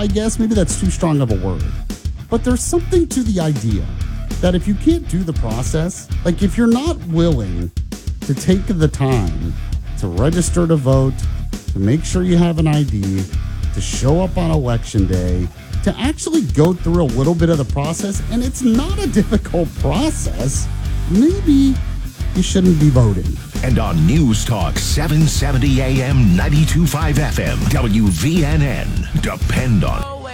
I guess. Maybe that's too strong of a word. But there's something to the idea that if you can't do the process, like if you're not willing to take the time to register to vote, to make sure you have an ID, to show up on election day, to actually go through a little bit of the process, and it's not a difficult process, maybe you shouldn't be voting. And on News Talk 770 AM 92.5 FM, WVNN. Depend on